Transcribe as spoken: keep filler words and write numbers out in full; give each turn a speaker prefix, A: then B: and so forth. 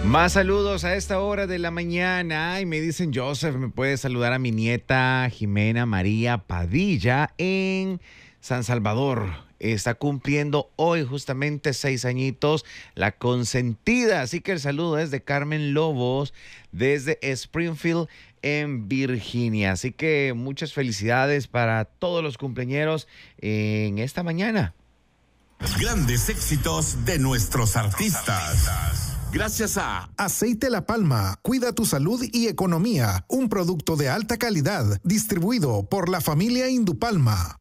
A: Más saludos a esta hora de la mañana y me dicen, Joseph, ¿me puedes saludar a mi nieta Jimena María Padilla en San Salvador? Está cumpliendo hoy justamente seis añitos la consentida, así que el saludo es de Carmen Lobos desde Springfield en Virginia. Así que muchas felicidades para todos los cumpleañeros en esta mañana.
B: Grandes éxitos de nuestros artistas. Gracias a
C: Aceite La Palma, cuida tu salud y economía. Un producto de alta calidad, distribuido por la familia Indupalma.